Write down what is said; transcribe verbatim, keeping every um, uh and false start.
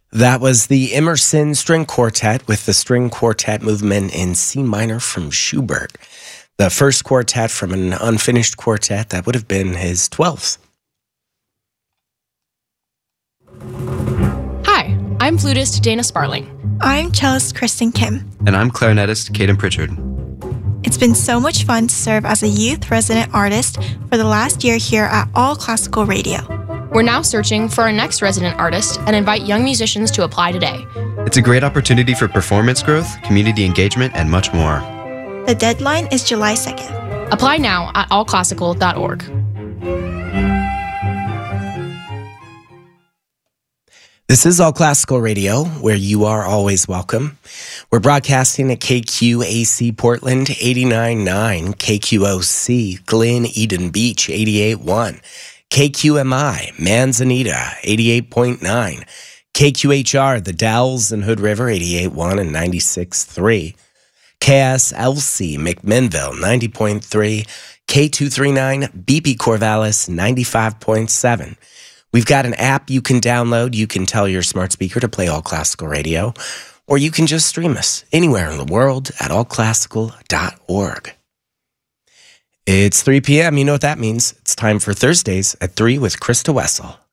That was the Emerson String Quartet with the String Quartet movement in C minor from Schubert. The first quartet from an unfinished quartet that would have been his twelfth. Hi, I'm flutist Dana Sparling. I'm cellist Kristen Kim. And I'm clarinetist Caden Pritchard. It's been so much fun to serve as a youth resident artist for the last year here at All Classical Radio. We're now searching for our next resident artist and invite young musicians to apply today. It's a great opportunity for performance growth, community engagement, and much more. The deadline is July second. Apply now at all classical dot org. This is All Classical Radio, where you are always welcome. We're broadcasting at K Q A C Portland eighty-nine point nine, K Q O C Glen Eden Beach eighty-eight point one, K Q M I Manzanita eighty-eight point nine, K Q H R The Dalles and Hood River eighty-eight point one and ninety-six point three, K S L C McMinnville ninety point three, K two thirty-nine B P Corvallis ninety-five point seven. We've got an app you can download. You can tell your smart speaker to play All Classical Radio, or you can just stream us anywhere in the world at all classical dot org. It's three p.m. You know what that means. It's time for Thursdays at three with Krista Wessel.